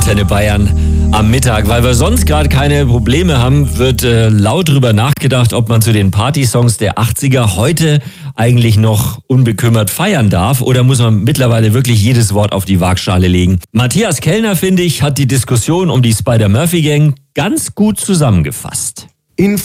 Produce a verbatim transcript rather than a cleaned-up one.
Antenne Bayern am Mittag. Weil wir sonst gerade keine Probleme haben, wird äh, laut drüber nachgedacht, ob man zu den Partysongs der achtziger heute eigentlich noch unbekümmert feiern darf oder muss man mittlerweile wirklich jedes Wort auf die Waagschale legen. Matthias Kellner, finde ich, hat die Diskussion um die Spider-Murphy-Gang ganz gut zusammengefasst. In